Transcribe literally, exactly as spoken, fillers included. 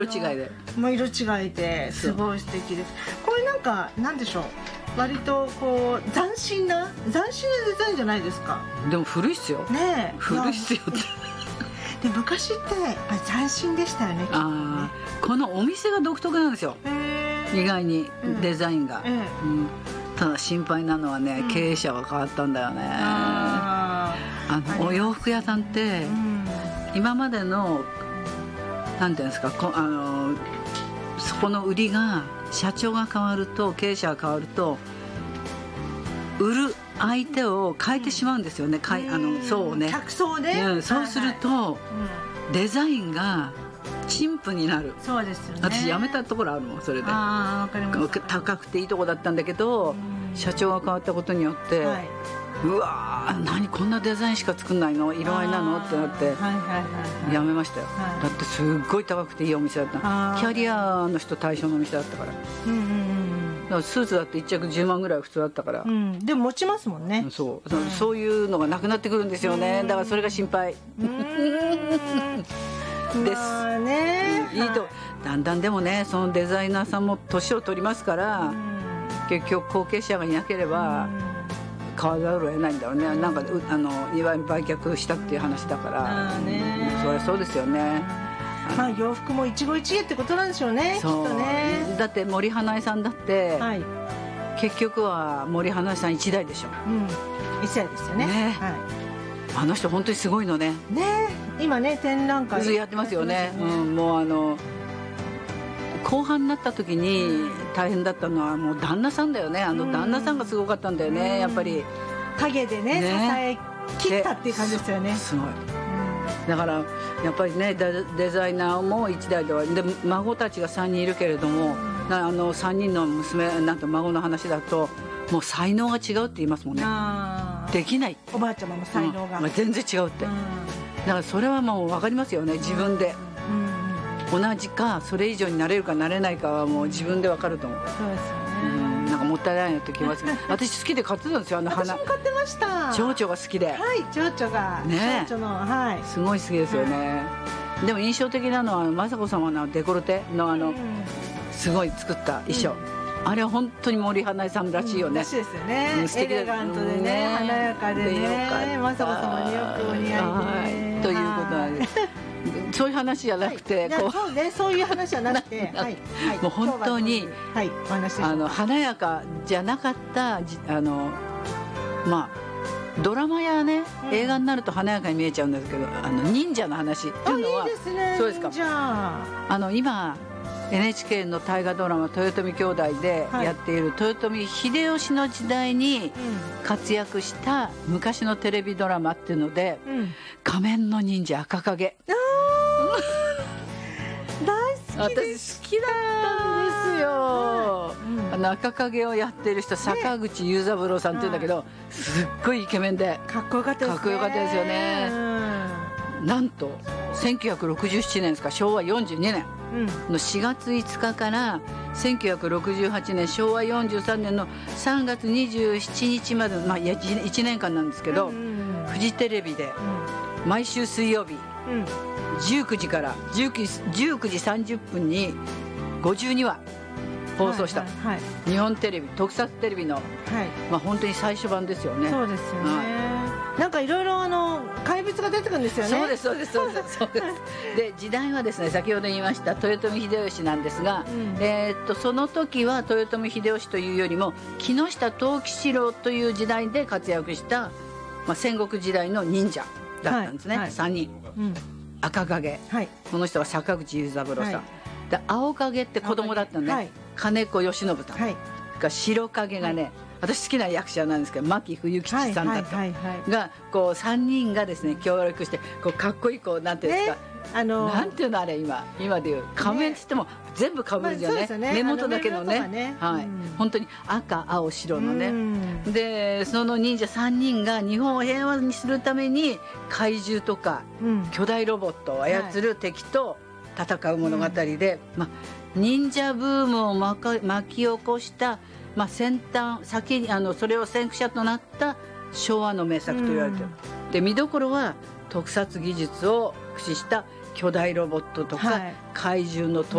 色違いで、 もう色違いですごい素敵です。これなんかなんでしょう、割とこう斬新な斬新なデザインじゃないですか。 でも古いっすよねえ、 古いっすよってで昔ってやっぱり斬新でしたよね。 ああ、このお店が独特なんですよ、意外にデザインが、 ええうん、ただ心配なのはね、うん、経営者が変わったんだよね。ああのお洋服屋さんって、うん、今までのなんていうんですか、こあのそこの売りが社長が変わると、経営者が変わると売る相手を変えてしまうんですよね、かいあの層をね、 客層ね、 うん、そうすると、はいはい、デザインが陳腐になる。 そうですよね。 私辞めたところあるもん、それで。 あ、わかります。 高くていいとこだったんだけど、社長が変わったことによって、はい、うわー、何こんなデザインしか作んないの、色合いなのってなって辞めましたよ、はい、だってすっごい高くていいお店だった。キャリアの人対象のお店だったから、うんうんうん、だからスーツだっていっ着じゅうまんぐらい普通だったから、うん、 でも持ちますもんね。 そう、うん、そういうのがなくなってくるんですよね。だからそれが心配です、 まあね、 うん、いいと、だんだんでもね、そのデザイナーさんも年を取りますから、うん、結局後継者がいなければ買わざるを得ないんだろうね。なんかあのいわゆる売却したっていう話だから、 あ、ね、 そりゃそうですよね。 まあ洋服も一期一会ってことなんでしょうね、きっとね。 だって森英恵さんだって、はい、結局は森英恵さん一代でしょ、うん、 一代ですよね、ね、はい、 あの人本当にすごいのね。 ね、今ね展覧会やってますよね。うん、もうあの後半になった時に大変だったのはもう旦那さんだよね。あの旦那さんがすごかったんだよね、やっぱり影でね、ね、支え切ったっていう感じですよね。 すごい、だからやっぱりね、デザイナーも一代ではで、孫たちがさんにんいるけれども、あのさんにんの娘なんて孫の話だともう才能が違うって言いますもんね。できない、 おばあちゃまの才能が、 うん、全然違うって、うん、だからそれはもう分かりますよね、自分で、うん、同じかそれ以上になれるかなれないかはもう自分で分かると思う。 そうですよね、 うん、なんかもったいないなって気ますけど私好きで買ってたんですよ、あの花。 私も買ってました。 蝶々が好きで、 はい、蝶々がね、 蝶々の、はい、 すごい好きですよね、うん、でも印象的なのは雅子さまのデコルテのあの、うん、すごい作った衣装、うん、あれは本当に森英恵さんらしいよね、 らしいですよね、うん、エレガントでね、ね、華やかでね、雅子さまによくお似合いで、 はい、ということなんですそういう話じゃなくて、 はい、こうそうね、そういう話じゃなくて、はい、 もう本当に、 はい、お話しあの華やかじゃなかったあのまあドラマやね、うん、映画になると華やかに見えちゃうんですけど、あの忍者の話っていうのは、 いいですね、 そうですか。あの今 エヌエイチケー の大河ドラマ「豊臣兄弟」でやっている、はい、豊臣秀吉の時代に活躍した昔のテレビドラマっていうので、うん、仮面の忍者赤影、 大好きです。 私好きだったんですよ、うん、あの赤影をやってる人、坂口裕三郎さんっていうんだけど、ね、すっごいイケメンでかっこよかったですね。 かっこよかったですよね、うん、なんとせんきゅうひゃくろくじゅうななねんですか、しょうわよんじゅうにねんのしがついつかからせんきゅうひゃくろくじゅうはちねんしょうわよんじゅうさんねんのさんがつにじゅうしちにちまで、まあ、いちねんかんなんですけど、うんうんうん、フジテレビで毎週水曜日、うん、じゅうくじからじゅうくじさんじゅっぷんにごじゅうにわ放送した、はいはいはい、日本テレビ特撮テレビの、はい、まあ、本当に最初版ですよね。 そうですよね、はい、なんかいろいろあの怪物が出てくるんですよね。 そうですそうですそうですそうですで時代はですね、先ほど言いました豊臣秀吉なんですが、うん、えー、っとその時は豊臣秀吉というよりも木下藤吉郎という時代で活躍した、まあ、戦国時代の忍者だったんですね、はいはい、さんにん、うん、赤影、はい、この人は坂口裕三郎さん、はい、で青影って子供だったのね、はい、金子義信さん、はい、が白影がね、はい、私好きな役者なんですけど牧冬吉さんだった、はいはいはいはい、がこうさんにんがですね協力してこうかっこいいこうなんていうんですか、ね、あのー、なんていうのあれ今今でいう仮面っつっても全部かぶるじゃね、まあね、目元だけの ね, ね、はい、うん、本当に赤青白のね、うん、でその忍者さんにんが日本を平和にするために怪獣とか、うん、巨大ロボットを操る敵と戦う物語で、うん、まあ、忍者ブームを巻き起こした、まあ、先端先にあのそれを先駆者となった昭和の名作と言われてる、うん、で見どころは特撮技術を駆使した巨大ロボットとか、はい、怪獣の